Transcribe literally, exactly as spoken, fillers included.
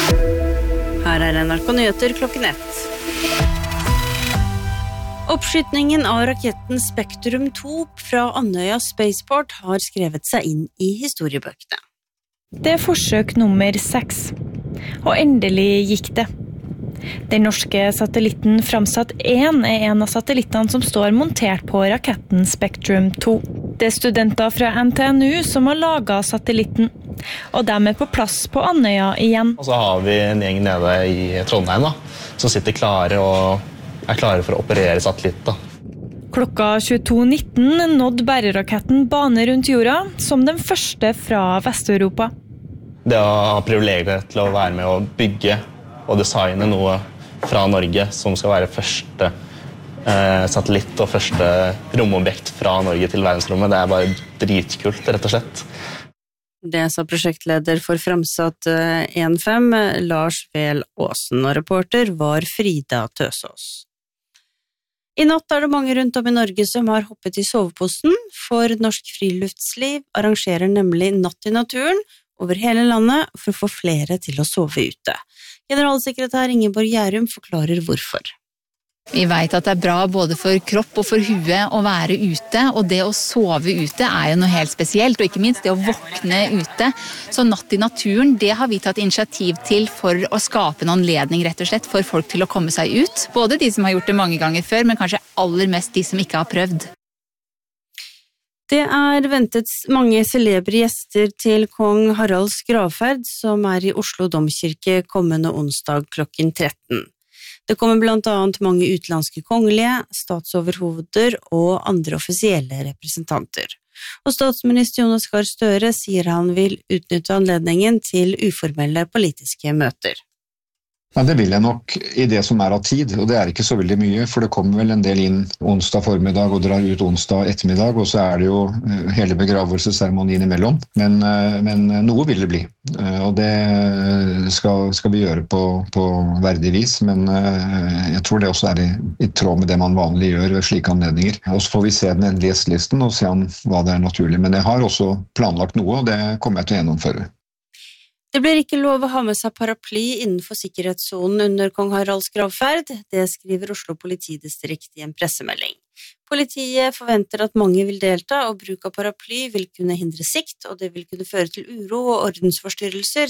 Her er N R K Nyheter klokken ett. Oppskytningen av raketten Spektrum to fra Andøya Spaceport har skrevet seg inn i historiebøkene. Det er forsøk nummer seks, og endelig gikk det. Den norske satellitten Framsat én er en av satellittene som står montert på raketten Spektrum to. Det er studenter fra N T N U som har laget satellitten, og de er på plass på Andøya igjen. Og så har vi en gjeng nede i Trondheim da, som sitter klare og er klare for å operere satellitt. Da. Klokka tjueto nitten nådde bæreraketten bane rundt jorda som den første fra Vest-Europa. Det å ha privilegiet til å være med å bygge og designe noe fra Norge som skal være første eh, satellitt og første romobjekt fra Norge til verdensrommet, det er bare dritkult, rett og slett. Det sa prosjektleder for Framsat én fem, Lars Vel Aasen, og reporter var Frida Tøsås. I natt er det mange rundt om i Norge som har hoppet i soveposten, for Norsk Friluftsliv arrangerer nemlig Natt i naturen over hele landet for å få flere til å sove ute. Generalsekretær Ingeborg Gjærum forklarer hvorfor. Vi vet at det er bra både for kropp og for huet å være ute, og det å sove ute er jo noe helt spesielt, og ikke minst det å våkne ute. Så Natt i naturen, det har vi tatt initiativ til for å skape en anledning rett og slett for folk til å komme seg ut. Både de som har gjort det mange ganger før, men kanskje aller mest de som ikke har prøvd. Det er ventet mange celebre gjester til kong Haralds gravferd, som er i Oslo Domkirke kommende onsdag klokken tretten. Det kommer blant annet mange utenlandske kongelige, statsoverhoder og andre offisielle representanter. Og statsminister Jonas Gahr Støre sier han vil utnytte anledningen til uformelle politiske møter. Ja, det vil jeg nok i det som er av tid, og det er ikke så veldig mye, for det kommer vel en del inn onsdag formiddag og drar ut onsdag ettermiddag, og så er det jo hele begravelsesseremonien imellom. Men, men noe vil det bli, og det skal, skal vi gjøre på, på verdig vis, men jeg tror det også er i, i tråd med det man vanlig gjør ved slike anledninger. Og så får vi se den endelige listen og se om hva det er naturlig, men jeg har også planlagt noe, og det kommer jeg til å gjennomføre. Det blir ikke lov å ha med seg paraply innenfor sikkerhetssonen under kong Haralds gravferd, det skriver Oslo politidistrikt i en pressemelding. Politiet forventer at mange vil delta, og bruk av paraply vil kunne hindre sikt, og det vil kunne føre til uro og ordensforstyrrelser,